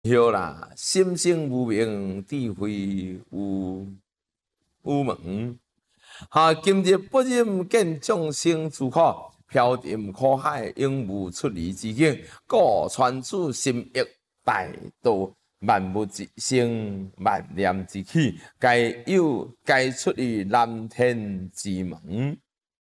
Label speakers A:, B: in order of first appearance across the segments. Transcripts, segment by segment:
A: 后啦，心性无明，智慧有门。今日不忍见众生之苦，飘沉苦海，永无出离之境。故传此心益大道，万物之生，万念之起，该出于南天之门。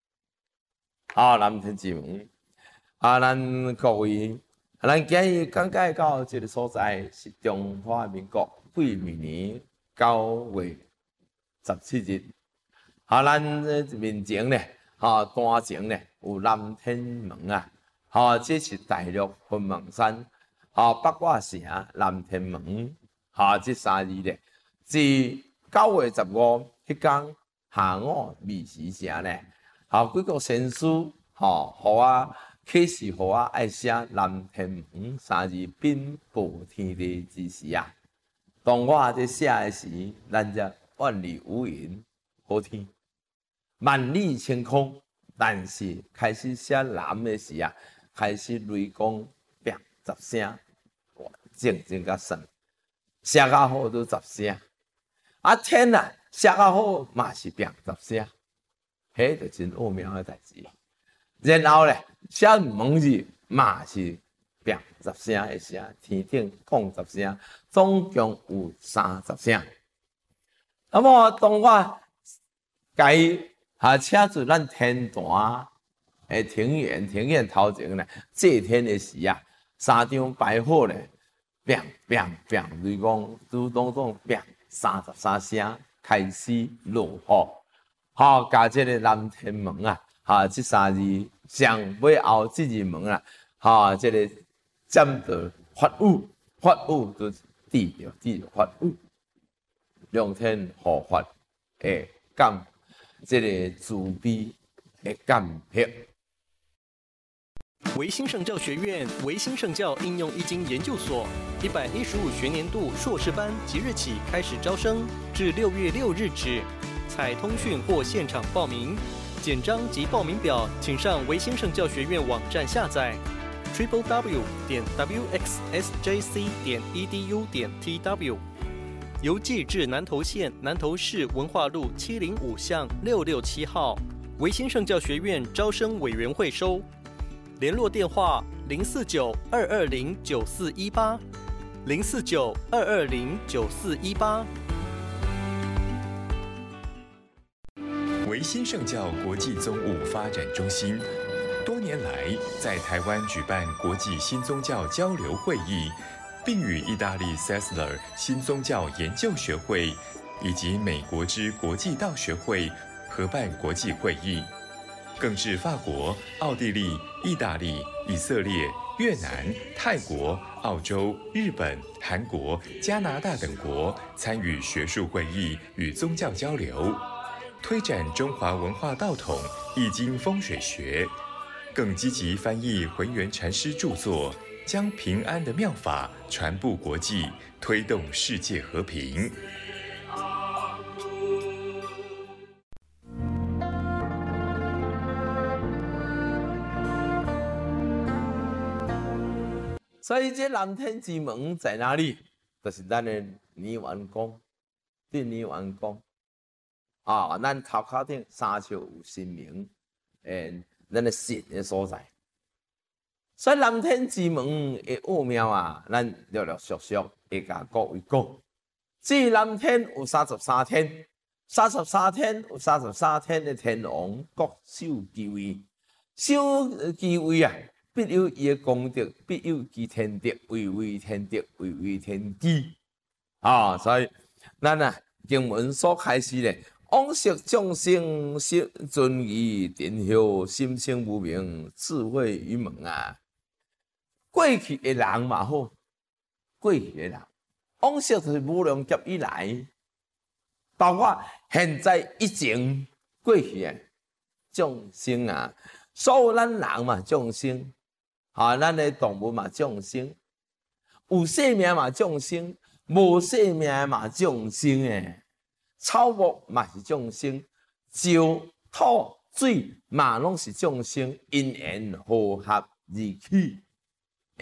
A: 南天之门。咱各位，咱今日讲解到这个所在是中华民国癸未年9月17日。咱面前呢，单前呢有南天门啊，这是大陆分门山，八卦城南天门，这3字呢，自9月15迄天下午未时城呢，几个先师，互我启示，互我爱写南天门3字禀报天地之时啊。当我在写的时，咱则万里无云，好天。万里晴空，但是开始写南的时啊，开始雷公砰10声，静甲神，写甲好都10声。天啊，写甲好嘛是砰10声，迄就真奥妙的代志。然后咧，写门字嘛是砰10声的声，天顶讲10声，总共有30声。那么当我该车子咱天坛诶庭院头前咧，祭天的时啊，3张摆好咧，砰砰砰，雷公嘟咚咚砰33声开始落雨，加这个南天门啊，这3字上尾后这字门这个占到法雨都地着法雨，良天护法诶感。这个慈悲的感谢。
B: 维新圣教学院维新圣教应用易经研究所115学年度硕士班即日起开始招生，至6月6日止，采通讯或现场报名。简章及报名表，请上维新圣教学院网站下载 www.wxsjc.edu.tw。邮寄至南投县南投市文化路705巷667号，维新圣教学院招生委员会收。联络电话049-220-9418，049-220-9418。
C: 维新圣教国际宗务发展中心多年来在台湾举办国际新宗教交流会议，并与意大利 Sessler 新宗教研究学会以及美国之国际道学会合办国际会议，更至法国、奥地利、意大利、以色列、越南、泰国、澳洲、日本、韩国、加拿大等国参与学术会议与宗教交流，推展中华文化道统、易经风水学，更积极翻译浑元禅师著作，将平安的妙法传布国际，推动世界和平。
A: 所以这南天之门在哪里？就是咱的泥丸宫，对泥丸宫咱头壳顶3笑有神明，咱的神的所在。所以南天之门的奥妙咱陆陆续续会甲各位讲。至南天有33天，33天有33天的天王各守其位，守其位必有伊的功德，必有其天德，位位天德，位位天机。所以咱经文所开始咧，往昔众生心尊仪定后，心性无明，智慧于门过去的人嘛好，过去的人，往昔就是无量劫以来，包括现在以前过去的众生所有咱人嘛众生。咱的动物嘛众生，有生命嘛众生，无生命嘛众生草木嘛是众生，石土水嘛拢是众生，因缘和合而起。